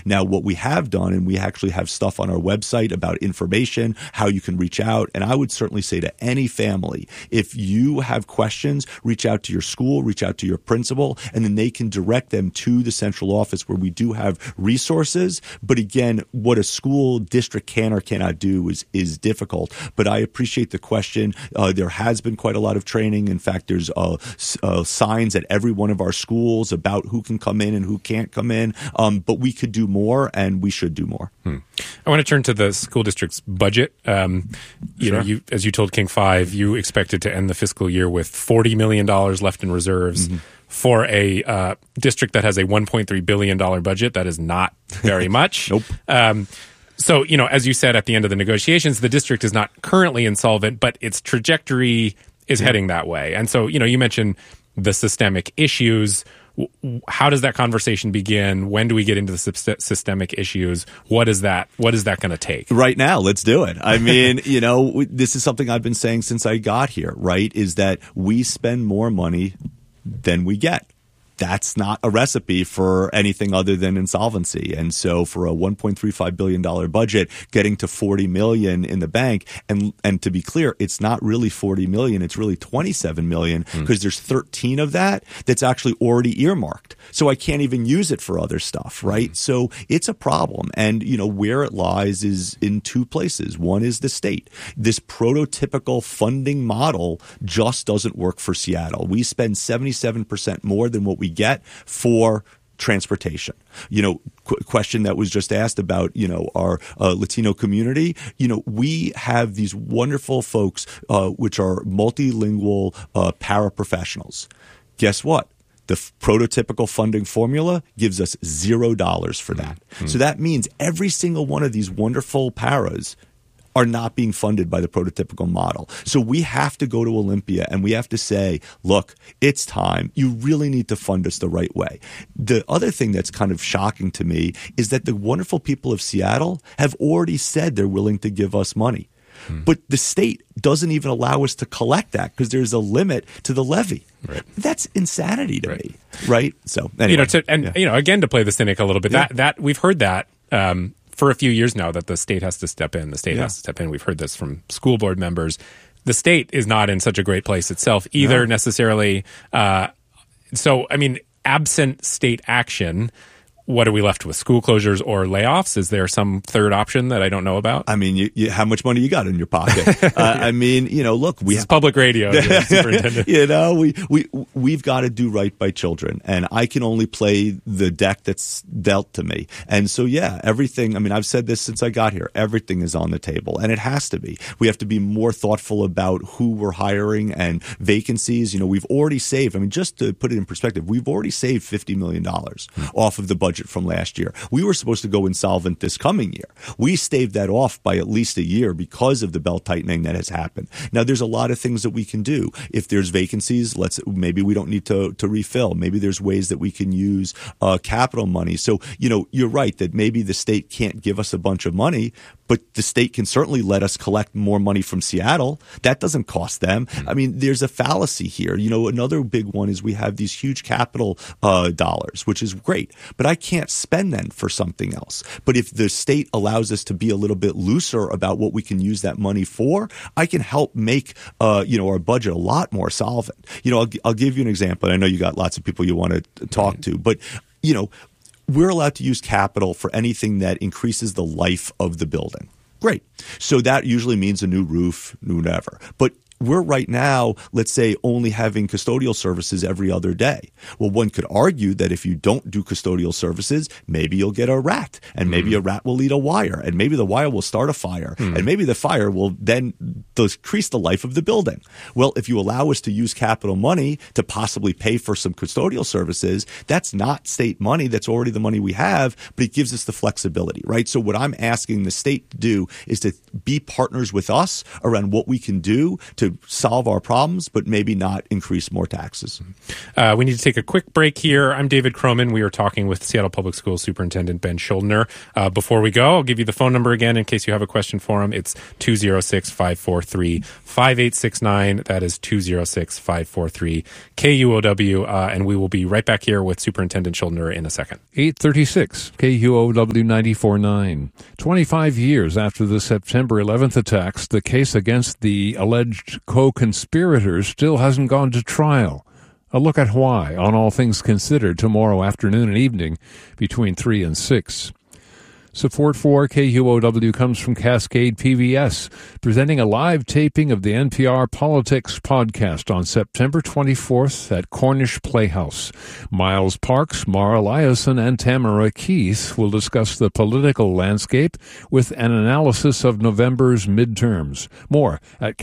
Now, what we have done, and we actually have stuff on our website about information, how you can reach out. And I would certainly say to any family, if you have questions, reach out to your school, reach out to your principal, and then they can direct them to the central office where we do have resources. But again, what a school district can or cannot do is difficult. But I appreciate the question. There has been quite a lot of training. In fact, there's signs at every one of our schools about who can come in and who can't come in. But we could do more, and we should do more. I want to turn to the school district's budget. Sure. As you told King 5, you expected to end the fiscal year with $40 million left in reserves. Mm-hmm. For a district that has a $1.3 billion budget. That is not very much. Nope. So, as you said at the end of the negotiations, the district is not currently insolvent, but its trajectory is heading that way. And so, you mentioned the systemic issues. How does that conversation begin? When do we get into the systemic issues? What is that going to take? Right now, let's do it. I mean, this is something I've been saying since I got here, right? Is that we spend more money than we get. That's not a recipe for anything other than insolvency. And so for a $1.35 billion budget, getting to $40 million in the bank, and to be clear, it's not really $40 million, it's really $27 million, because there's 13 of that's actually already earmarked. So I can't even use it for other stuff, right? So it's a problem. And, where it lies is in two places. One is the state. This prototypical funding model just doesn't work for Seattle. We spend 77% more than what we get for transportation. Question that was just asked about, our Latino community. We have these wonderful folks, which are multilingual paraprofessionals. Guess what? The prototypical funding formula gives us $0 for that. Mm-hmm. So that means every single one of these wonderful paras are not being funded by the prototypical model. So we have to go to Olympia and we have to say, look, it's time. You really need to fund us the right way. The other thing that's kind of shocking to me is that the wonderful people of Seattle have already said they're willing to give us money. But the state doesn't even allow us to collect that because there's a limit to the levy. Right. That's insanity to me, right? So anyway, again, to play the cynic a little bit, that we've heard that for a few years now, that the state has to step in. The state has to step in. We've heard this from school board members. The state is not in such a great place itself either, necessarily. So, absent state action, what are we left with? School closures or layoffs? Is there some third option that I don't know about? How much money you got in your pocket? Look, this is public radio, Superintendent. We've got to do right by children, and I can only play the deck that's dealt to me. And so, everything. I've said this since I got here. Everything is on the table, and it has to be. We have to be more thoughtful about who we're hiring and vacancies. We've already saved. Just to put it in perspective, we've already saved $50 million off of the budget from last year. We were supposed to go insolvent this coming year. We staved that off by at least a year because of the belt tightening that has happened. Now, there's a lot of things that we can do. If there's vacancies, maybe we don't need to refill. Maybe there's ways that we can use capital money. So, you're right that maybe the state can't give us a bunch of money, but the state can certainly let us collect more money from Seattle. That doesn't cost them. There's a fallacy here. Another big one is we have these huge capital dollars, which is great, but I can't spend them for something else. But if the state allows us to be a little bit looser about what we can use that money for, I can help make our budget a lot more solvent. I'll give you an example. I know you got lots of people you want to talk to, but we're allowed to use capital for anything that increases the life of the building. Great. So that usually means a new roof, new whatever. But we're right now, let's say, only having custodial services every other day. Well, one could argue that if you don't do custodial services, maybe you'll get a rat, and maybe a rat will eat a wire, and maybe the wire will start a fire, and maybe the fire will then decrease the life of the building. Well, if you allow us to use capital money to possibly pay for some custodial services, that's not state money. That's already the money we have, but it gives us the flexibility, right? So what I'm asking the state to do is to be partners with us around what we can do to to solve our problems, but maybe not increase more taxes. We need to take a quick break here. I'm David Croman. We are talking with Seattle Public Schools Superintendent Ben Schuldiner. Before we go, I'll give you the phone number again in case you have a question for him. It's 206-543-5869. That is 206-543-KUOW. And we will be right back here with Superintendent Schuldiner in a second. 836 KUOW 94.9. 25 years after the September 11th attacks, the case against the alleged co-conspirators still hasn't gone to trial. A look at why on All Things Considered tomorrow afternoon and evening between 3 and 6. Support for KUOW comes from Cascade PBS, presenting a live taping of the NPR Politics podcast on September 24th at Cornish Playhouse. Miles Parks, Mara Eliason, and Tamara Keith will discuss the political landscape with an analysis of November's midterms. More at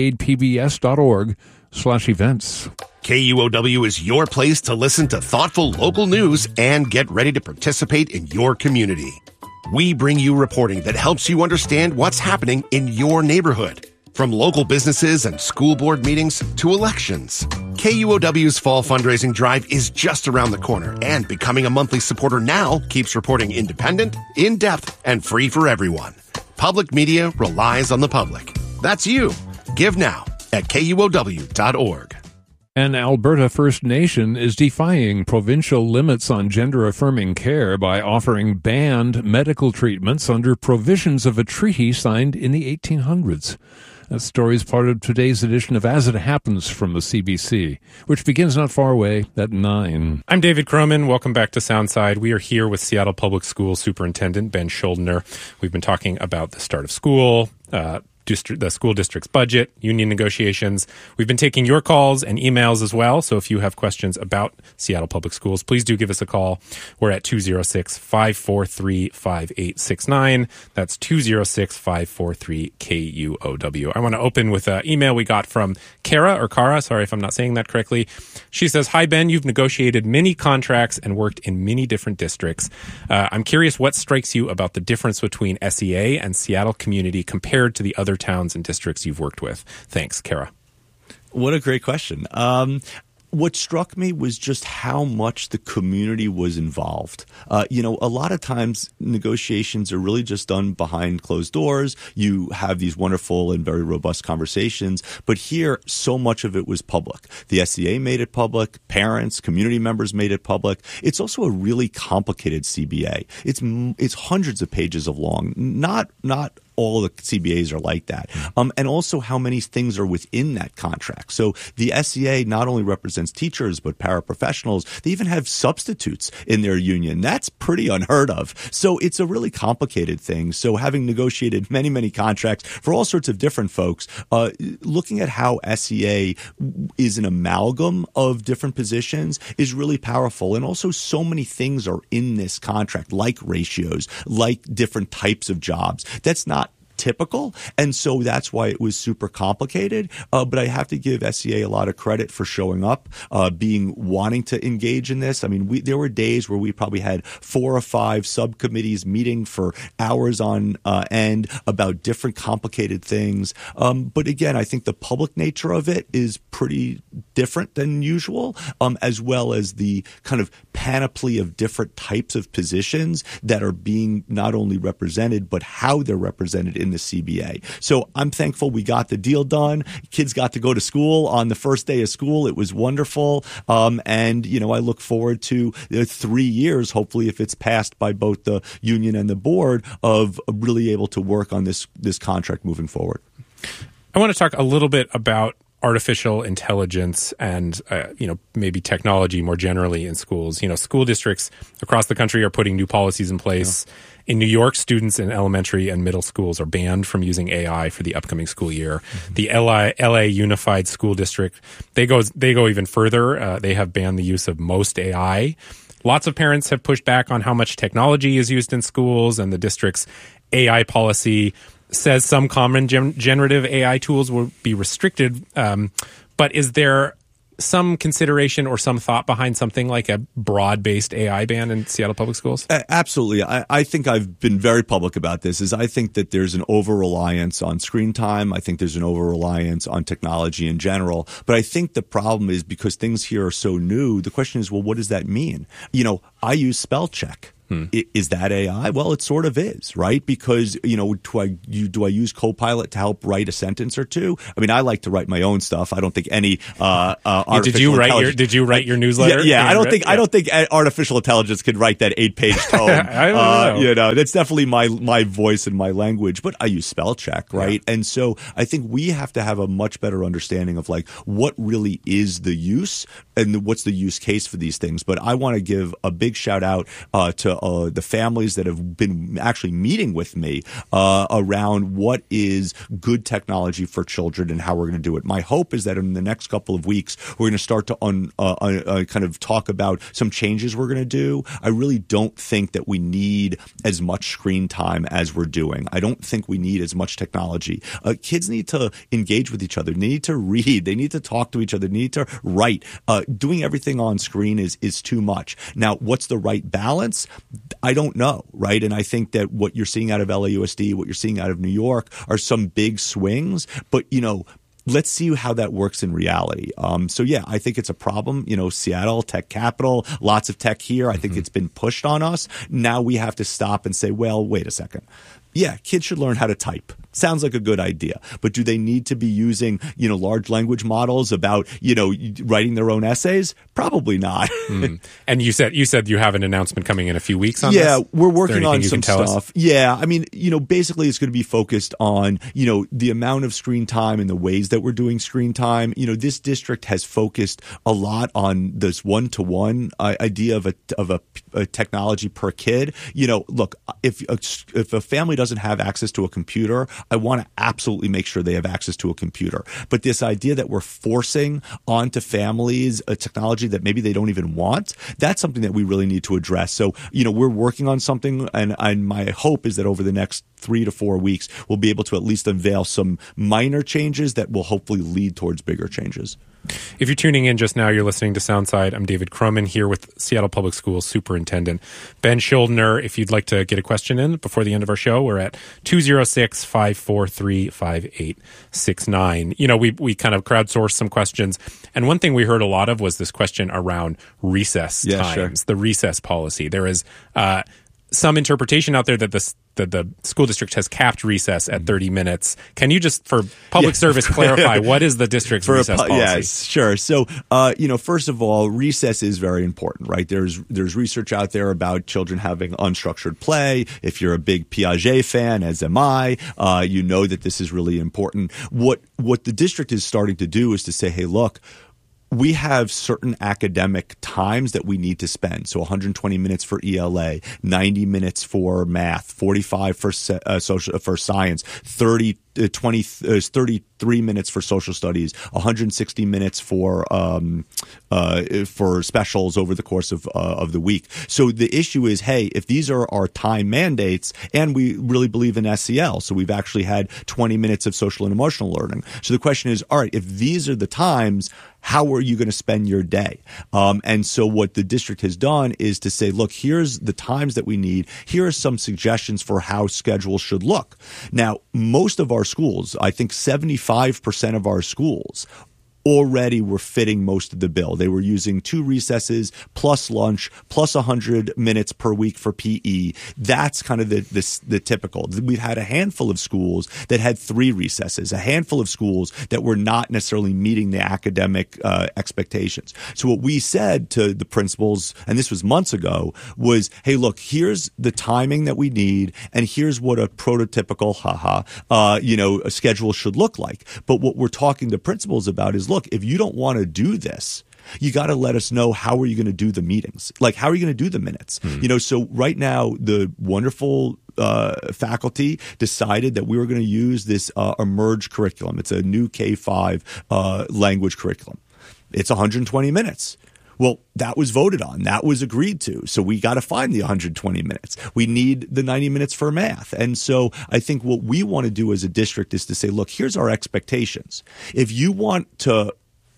cascadepbs.org/events. KUOW is your place to listen to thoughtful local news and get ready to participate in your community. We bring you reporting that helps you understand what's happening in your neighborhood. From local businesses and school board meetings to elections. KUOW's fall fundraising drive is just around the corner, and becoming a monthly supporter now keeps reporting independent, in-depth, and free for everyone. Public media relies on the public. That's you. Give now at KUOW.org. An Alberta First Nation is defying provincial limits on gender-affirming care by offering banned medical treatments under provisions of a treaty signed in the 1800s. That story is part of today's edition of As It Happens from the CBC, which begins not far away at 9. I'm David Croman. Welcome back to Soundside. We are here with Seattle Public Schools Superintendent Ben Schuldiner. We've been talking about the start of school, the school district's budget, union negotiations. We've been taking your calls and emails as well. So if you have questions about Seattle Public Schools, please do give us a call. We're at 206-543-5869. That's 206-543-KUOW. I want to open with an email we got from Kara. Sorry if I'm not saying that correctly. She says, "Hi, Ben. You've negotiated many contracts and worked in many different districts. I'm curious what strikes you about the difference between SEA and Seattle Community compared to the other towns and districts you've worked with. Thanks, Kara." What a great question. What struck me was just how much the community was involved. A lot of times negotiations are really just done behind closed doors. You have these wonderful and very robust conversations, but here so much of it was public. The SEA made it public. Parents, community members made it public. It's also a really complicated CBA. It's hundreds of pages of long. Not all the CBAs are like that. And also how many things are within that contract. So the SEA not only represents teachers, but paraprofessionals. They even have substitutes in their union. That's pretty unheard of. So it's a really complicated thing. So having negotiated many, many contracts for all sorts of different folks, looking at how SEA is an amalgam of different positions is really powerful. And also so many things are in this contract, like ratios, like different types of jobs. That's not typical, and so that's why it was super complicated. But I have to give SEA a lot of credit for showing up, wanting to engage in this. I mean, there were days where we probably had 4 or 5 subcommittees meeting for hours on end about different complicated things. But again, I think the public nature of it is pretty different than usual, as well as the kind of panoply of different types of positions that are being not only represented, but how they're represented in the CBA. So I'm thankful we got the deal done. Kids got to go to school on the first day of school. It was wonderful. And I look forward to 3 years, hopefully, if it's passed by both the union and the board, of really able to work on this contract moving forward. I want to talk a little bit about artificial intelligence and, maybe technology more generally in schools. School districts across the country are putting new policies in place. Yeah. In New York, students in elementary and middle schools are banned from using AI for the upcoming school year. Mm-hmm. The LA Unified School District, they go even further. They have banned the use of most AI. Lots of parents have pushed back on how much technology is used in schools, and the district's AI policy says some common generative AI tools will be restricted. But is there some consideration or some thought behind something like a broad-based AI ban in Seattle Public Schools? Absolutely. I think I've been very public about this. Is I think that there's an over-reliance on screen time. I think there's an over-reliance on technology in general. But I think the problem is because things here are so new, the question is, well, what does that mean? I use spell check. Is that AI? Well, it sort of is, right? Because, do I use Copilot to help write a sentence or two? I mean, I like to write my own stuff. I don't think any Did you write your newsletter? Yeah, I don't think artificial intelligence could write that 8-page tome. I don't know. That's definitely my voice and my language, but I use spell check, right? Yeah. And so I think we have to have a much better understanding of like what really is the use and what's the use case for these things. But I want to give a big shout out to the families that have been actually meeting with me around what is good technology for children and how we're going to do it. My hope is that in the next couple of weeks, we're going to start to kind of talk about some changes we're going to do. I really don't think that we need as much screen time as we're doing. I don't think we need as much technology. Kids need to engage with each other. They need to read. They need to talk to each other. They need to write. Doing everything on screen is too much. Now, what's the right balance? I don't know, right? And I think that what you're seeing out of LAUSD, what you're seeing out of New York are some big swings, but let's see how that works in reality. So yeah, I think it's a problem. Seattle, tech capital, lots of tech here. I think it's been pushed on us. Now we have to stop and say, well, wait a second. Yeah, kids should learn how to type. Sounds like a good idea. But do they need to be using, large language models about, writing their own essays? Probably not. And you said you have an announcement coming in a few weeks on this? Yeah, we're working on some stuff. Yeah, I mean, basically it's going to be focused on, the amount of screen time and the ways that we're doing screen time. This district has focused a lot on this one-to-one idea of a technology per kid. Look, if a family doesn't have access to a computer, I want to absolutely make sure they have access to a computer. But this idea that we're forcing onto families a technology that maybe they don't even want, that's something that we really need to address. So, we're working on something, and my hope is that over the next 3 to 4 weeks, we'll be able to at least unveil some minor changes that will hopefully lead towards bigger changes. If you're tuning in just now, you're listening to Soundside. I'm David Croman here with Seattle Public Schools Superintendent Ben Schuldner. If you'd like to get a question in before the end of our show, we're at 206-543-5869. We kind of crowdsourced some questions. And one thing we heard a lot of was this question around recess times, the recess policy. There is some interpretation out there that the school district has capped recess at 30 minutes. Can you just, for public service, clarify what is the district's recess policy? Yes, sure. So, first of all, recess is very important, right? There's research out there about children having unstructured play. If you're a big Piaget fan, as am I, you know that this is really important. What the district is starting to do is to say, hey, look, we have certain academic times that we need to spend. So 120 minutes for ELA, 90 minutes for math, 45 for science, 33 minutes for social studies, 160 minutes for specials over the course of the week. So the issue is, hey, if these are our time mandates, and we really believe in SEL, so we've actually had 20 minutes of social and emotional learning. So the question is, all right, if these are the times, how are you going to spend your day? And so what the district has done is to say, look, here's the times that we need. Here are some suggestions for how schedules should look. Now, most of our schools, I think 75% of our schools already were fitting most of the bill. They were using 2 recesses plus lunch plus 100 minutes per week for PE. That's kind of the typical. We've had a handful of schools that had 3 recesses, a handful of schools that were not necessarily meeting the academic expectations. So what we said to the principals, and this was months ago, was, hey, look, here's the timing that we need, and here's what a prototypical a schedule should look like. But what we're talking to principals about is, look, if you don't want to do this, you got to let us know, how are you going to do the meetings? Like, how are you going to do the minutes? So right now, the wonderful faculty decided that we were going to use this Emerge curriculum. It's a new K-5 language curriculum. It's 120 minutes. Well, that was voted on. That was agreed to. So we got to find the 120 minutes. We need the 90 minutes for math. And so I think what we want to do as a district is to say, look, here's our expectations. If you want to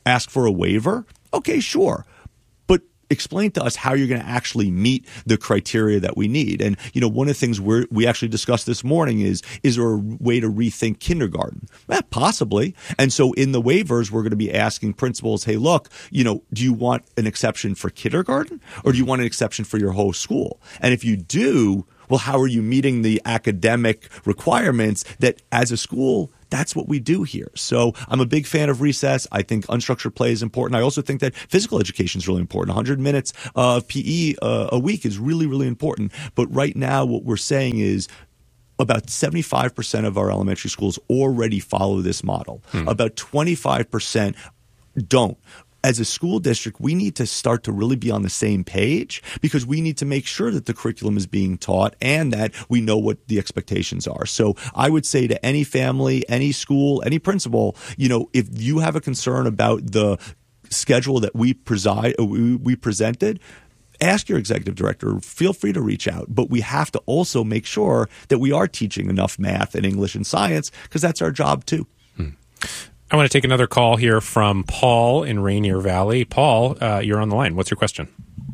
ask for a waiver? Okay, sure. But explain to us how you're going to actually meet the criteria that we need. And, one of the things we actually discussed this morning is there a way to rethink kindergarten? Possibly. And so in the waivers, we're going to be asking principals, hey, look, do you want an exception for kindergarten or do you want an exception for your whole school? And if you do, well, how are you meeting the academic requirements that as a school, that's what we do here. So I'm a big fan of recess. I think unstructured play is important. I also think that physical education is really important. 100 minutes of PE a week is really, really important. But right now what we're saying is about 75% of our elementary schools already follow this model. About 25% don't. As a school district, we need to start to really be on the same page because we need to make sure that the curriculum is being taught and that we know what the expectations are. So I would say to any family, any school, any principal, if you have a concern about the schedule that we presented, ask your executive director. Feel free to reach out. But we have to also make sure that we are teaching enough math and English and science because that's our job too. I want to take another call here from Paul in Rainier Valley. Paul, you're on the line. What's your question?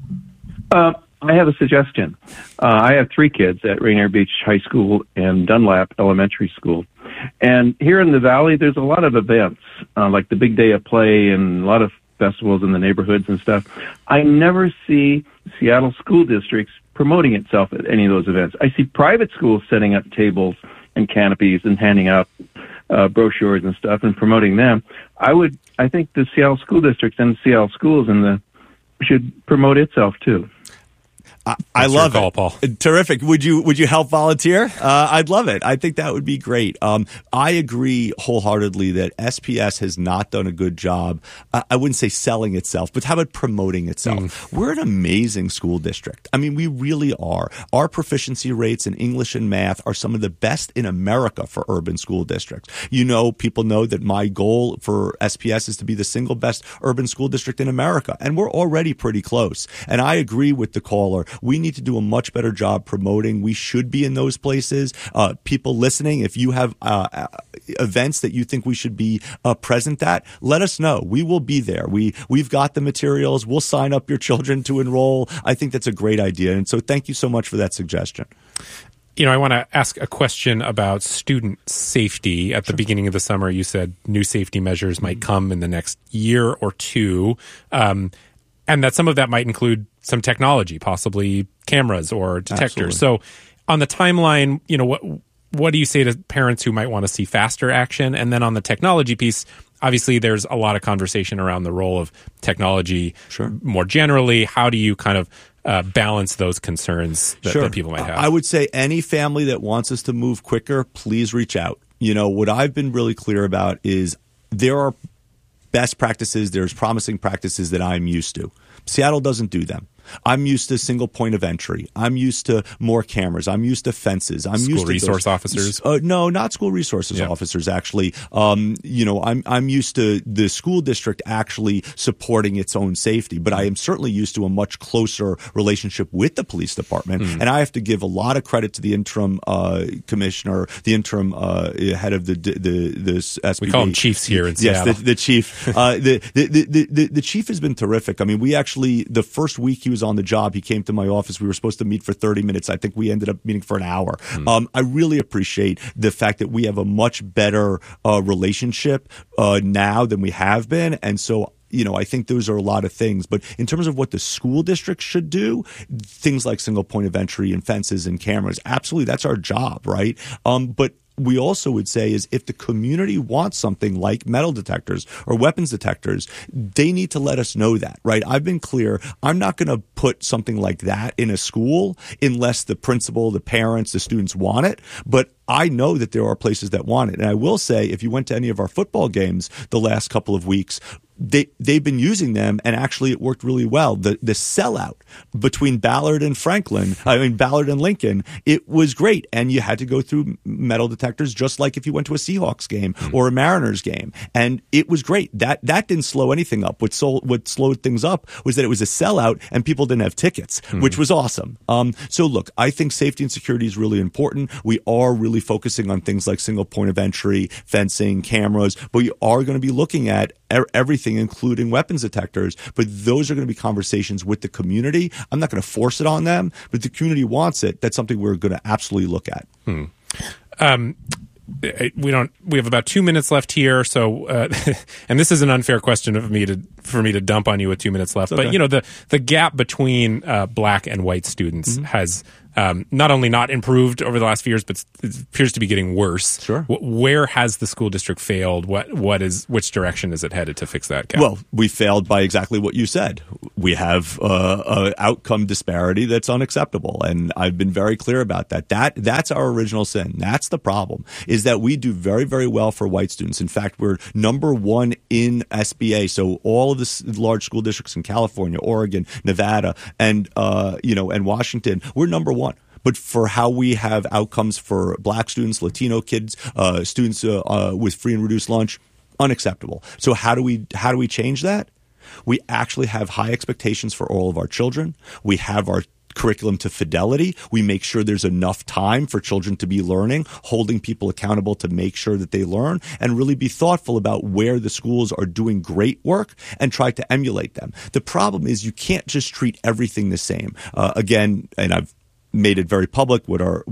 I have a suggestion. I have 3 kids at Rainier Beach High School and Dunlap Elementary School. And here in the Valley, there's a lot of events, like the Big Day of Play and a lot of festivals in the neighborhoods and stuff. I never see Seattle school districts promoting itself at any of those events. I see private schools setting up tables and canopies and handing out brochures and stuff and promoting them. I think the Seattle School District and Seattle schools should promote itself too. I love your call, it. Paul. Terrific. Would you help volunteer? I'd love it. I think that would be great. I agree wholeheartedly that SPS has not done a good job. I wouldn't say selling itself, but how about promoting itself? We're an amazing school district. I mean, we really are. Our proficiency rates in English and math are some of the best in America for urban school districts. People know that my goal for SPS is to be the single best urban school district in America, and we're already pretty close. And I agree with the caller. We need to do a much better job promoting. We should be in those places. People listening, if you have events that you think we should be present at, let us know. We will be there. We've got the materials. We'll sign up your children to enroll. I think that's a great idea. And so thank you so much for that suggestion. I want to ask a question about student safety. At the beginning of the summer, you said new safety measures might come in the next year or two, and that some of that might include some technology, possibly cameras or detectors. Absolutely. So on the timeline, what do you say to parents who might want to see faster action? And then on the technology piece, obviously there's a lot of conversation around the role of technology more generally. How do you kind of balance those concerns that people might have? I would say any family that wants us to move quicker, please reach out. What I've been really clear about is there are best practices, there's promising practices that I'm used to. Seattle doesn't do them. I'm used to single point of entry. I'm used to more cameras. I'm used to fences. I'm used to resource officers. No, not school resources officers. Actually, I'm used to the school district actually supporting its own safety. But I am certainly used to a much closer relationship with the police department. And I have to give a lot of credit to the interim commissioner, the interim head of the SBD. We call them chiefs here in Seattle. Yes, the chief. The chief has been terrific. I mean, we actually the first week he was on the job, he came to my office. We were supposed to meet for 30 minutes. I think we ended up meeting for an hour. I really appreciate the fact that we have a much better relationship now than we have been. And so I think those are a lot of things. But in terms of what the school district should do, things like single point of entry and fences and cameras, absolutely, that's our job, right? But we also would say is if the community wants something like metal detectors or weapons detectors, they need to let us know that, right? I've been clear. I'm not going to put something like that in a school unless the principal, the parents, the students want it. But I know that there are places that want it. And I will say, if you went to any of our football games the last couple of weeks, they've been using them, and actually it worked really well. The sellout between Ballard and Lincoln, it was great. And you had to go through metal detectors just like if you went to a Seahawks game or a Mariners game. And it was great. That didn't slow anything up. What slowed things up was that it was a sellout and people didn't have tickets, which was awesome. So look, I think safety and security is really important. We are really really focusing on things like single point of entry, fencing, cameras, but we are going to be looking at everything, including weapons detectors. But those are going to be conversations with the community. I'm not going to force it on them, but if the community wants it, that's something we're going to absolutely look at. We have about 2 minutes left here, so and this is an unfair question for me to dump on you with 2 minutes left. Okay. But the gap between black and white students has not only not improved over the last few years, but it appears to be getting worse. Sure. Where has the school district failed? Which direction is it headed to fix that gap? Well, we failed by exactly what you said. We have an outcome disparity that's unacceptable, and I've been very clear about that. That's our original sin. That's the problem, is that we do very, very well for white students. In fact, we're number one in SBA. So all of the large school districts in California, Oregon, Nevada, and Washington, we're number one. But for how we have outcomes for black students, Latino kids, students with free and reduced lunch, unacceptable. So how do we change that? We actually have high expectations for all of our children. We have our curriculum to fidelity. We make sure there's enough time for children to be learning, holding people accountable to make sure that they learn, and really be thoughtful about where the schools are doing great work and try to emulate them. The problem is you can't just treat everything the same. Again, and I've made it very public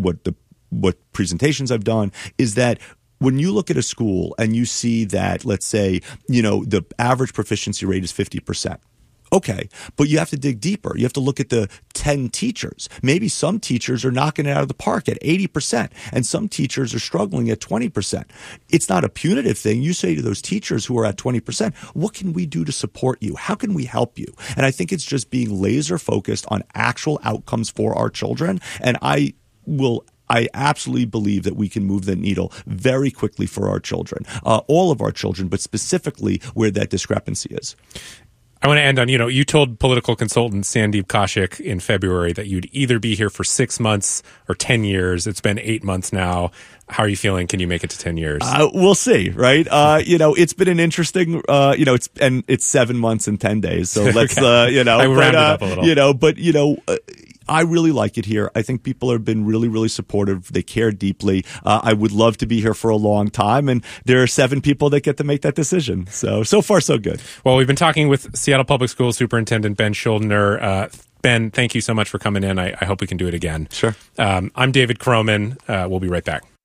what presentations I've done, is that when you look at a school and you see that, let's say, the average proficiency rate is 50%. Okay, but you have to dig deeper. You have to look at the 10 teachers. Maybe some teachers are knocking it out of the park at 80%, and some teachers are struggling at 20%. It's not a punitive thing. You say to those teachers who are at 20%, what can we do to support you? How can we help you? And I think it's just being laser focused on actual outcomes for our children. And I absolutely believe that we can move the needle very quickly for our children, all of our children, but specifically where that discrepancy is. I want to end on, you told political consultant Sandeep Kaushik in February that you'd either be here for 6 months or 10 years. It's been 8 months now. How are you feeling? Can you make it to 10 years? We'll see, right? It's been an interesting, it's 7 months and 10 days. So let's, I rounded up a little. I really like it here. I think people have been really, really supportive. They care deeply. I would love to be here for a long time, and there are 7 people that get to make that decision. So far, so good. Well, we've been talking with Seattle Public Schools Superintendent Ben Schuldiner. Ben, thank you so much for coming in. I hope we can do it again. Sure. I'm David Croman. We'll be right back.